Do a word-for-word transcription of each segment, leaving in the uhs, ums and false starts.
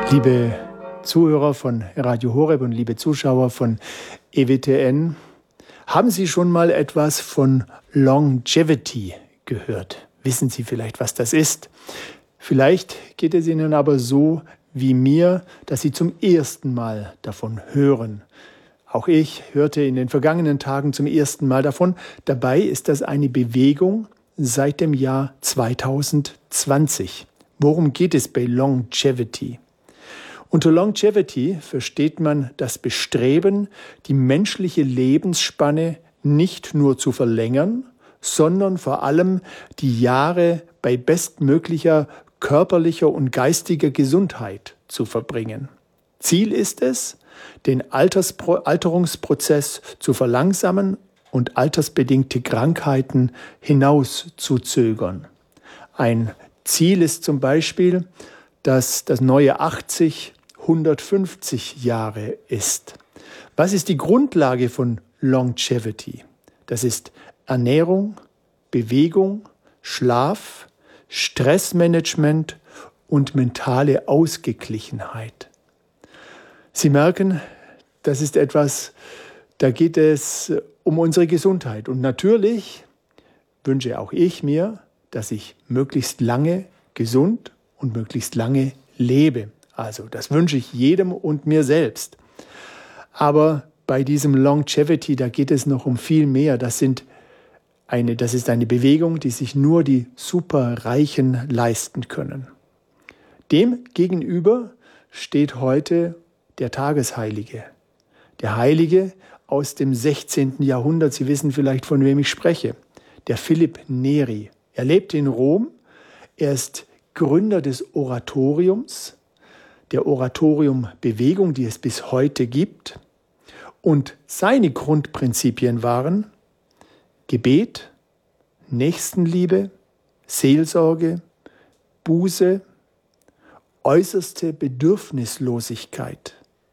Liebe Zuhörer von Radio Horeb und liebe Zuschauer von E W T N, haben Sie schon mal etwas von Longevity gehört? Wissen Sie vielleicht, was das ist? Vielleicht geht es Ihnen aber so wie mir, dass Sie zum ersten Mal davon hören. Auch ich hörte in den vergangenen Tagen zum ersten Mal davon. Dabei ist das eine Bewegung seit dem Jahr zweitausendzwanzig. Worum geht es bei Longevity? Unter Longevity versteht man das Bestreben, die menschliche Lebensspanne nicht nur zu verlängern, sondern vor allem die Jahre bei bestmöglicher körperlicher und geistiger Gesundheit zu verbringen. Ziel ist es, den Alterspro- Alterungsprozess zu verlangsamen und altersbedingte Krankheiten hinauszuzögern. Ein Ziel ist zum Beispiel, dass das neue achtzig hundertfünfzig Jahre ist. Was ist die Grundlage von Longevity? Das ist Ernährung, Bewegung, Schlaf, Stressmanagement und mentale Ausgeglichenheit. Sie merken, das ist etwas, da geht es um unsere Gesundheit. Und natürlich wünsche auch ich mir, dass ich möglichst lange gesund und möglichst lange lebe. Also das wünsche ich jedem und mir selbst. Aber bei diesem Longevity, da geht es noch um viel mehr. Das sind eine, das ist eine Bewegung, die sich nur die Superreichen leisten können. Dem gegenüber steht heute der Tagesheilige. Der Heilige aus dem sechzehnten Jahrhundert. Sie wissen vielleicht, von wem ich spreche. Der Philipp Neri. Er lebt in Rom. Er ist Gründer des Oratoriums, der Oratorium-Bewegung, die es bis heute gibt. Und seine Grundprinzipien waren Gebet, Nächstenliebe, Seelsorge, Buße, äußerste Bedürfnislosigkeit.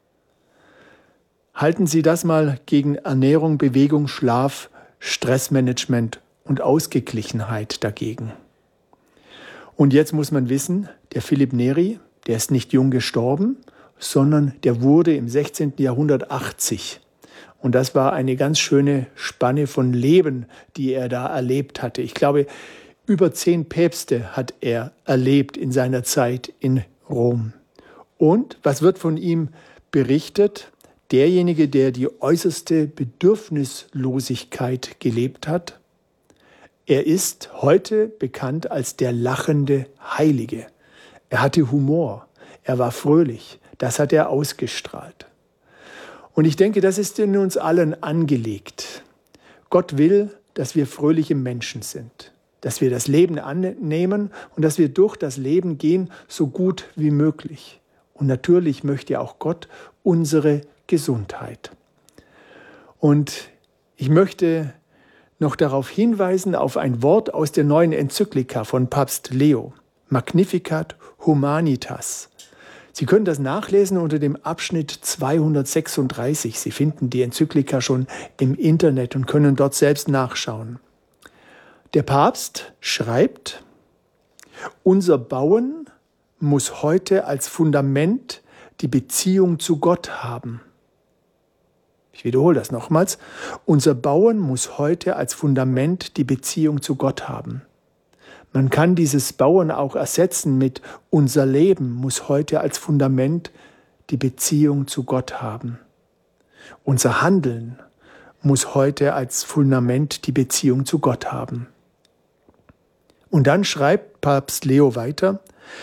Halten Sie das mal gegen Ernährung, Bewegung, Schlaf, Stressmanagement und Ausgeglichenheit dagegen. Und jetzt muss man wissen, der Philipp Neri, der ist nicht jung gestorben, sondern der wurde im sechzehnten Jahrhundert achtzig. Und das war eine ganz schöne Spanne von Leben, die er da erlebt hatte. Ich glaube, über zehn Päpste hat er erlebt in seiner Zeit in Rom. Und was wird von ihm berichtet? Derjenige, der die äußerste Bedürfnislosigkeit gelebt hat, er ist heute bekannt als der lachende Heilige. Er hatte Humor, er war fröhlich, das hat er ausgestrahlt. Und ich denke, das ist in uns allen angelegt. Gott will, dass wir fröhliche Menschen sind, dass wir das Leben annehmen und dass wir durch das Leben gehen, so gut wie möglich. Und natürlich möchte auch Gott unsere Gesundheit. Und ich möchte noch darauf hinweisen, auf ein Wort aus der neuen Enzyklika von Papst Leo, Magnificat Humanitas. Sie können das nachlesen unter dem Abschnitt zweihundertsechsunddreißig. Sie finden die Enzyklika schon im Internet und können dort selbst nachschauen. Der Papst schreibt, unser Bauen muss heute als Fundament die Beziehung zu Gott haben. Ich wiederhole das nochmals. Unser Bauen muss heute als Fundament die Beziehung zu Gott haben. Man kann dieses Bauen auch ersetzen mit unser Leben muss heute als Fundament die Beziehung zu Gott haben. Unser Handeln muss heute als Fundament die Beziehung zu Gott haben. Und dann schreibt Papst Leo weiter,